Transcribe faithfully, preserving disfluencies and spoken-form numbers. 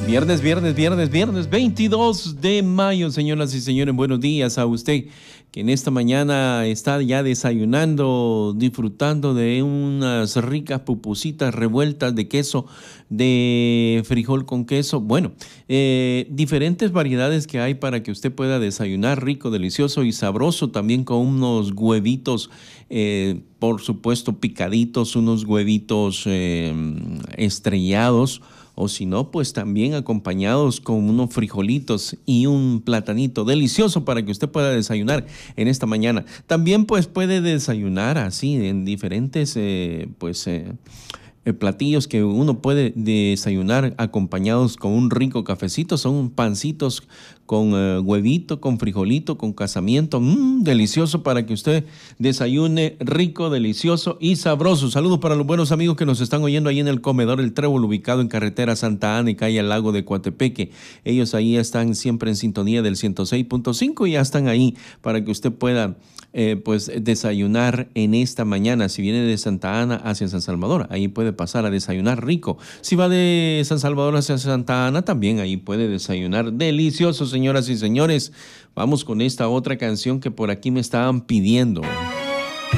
Viernes, viernes, viernes, viernes, veintidós de mayo, señoras y señores, buenos días a usted que en esta mañana está ya desayunando, disfrutando de unas ricas pupusitas revueltas de queso, de frijol con queso. Bueno, eh, diferentes variedades que hay para que usted pueda desayunar rico, delicioso y sabroso, también con unos huevitos, eh, por supuesto, picaditos, unos huevitos eh, estrellados, o si no, pues también acompañados con unos frijolitos y un platanito delicioso para que usted pueda desayunar en esta mañana. También pues puede desayunar así en diferentes eh, pues eh, eh, platillos que uno puede desayunar acompañados con un rico cafecito. Son pancitos con eh, huevito, con frijolito, con casamiento, mmm, delicioso para que usted desayune rico, delicioso y sabroso. Saludos para los buenos amigos que nos están oyendo ahí en el Comedor El Trébol, ubicado en carretera Santa Ana y calle al Lago de Coatepeque. Ellos ahí están siempre en sintonía del ciento seis punto cinco y ya están ahí para que usted pueda eh, pues desayunar en esta mañana. Si viene de Santa Ana hacia San Salvador, ahí puede pasar a desayunar rico. Si va de San Salvador hacia Santa Ana, también ahí puede desayunar delicioso, señoras y señores. Vamos con esta otra canción que por aquí me estaban pidiendo.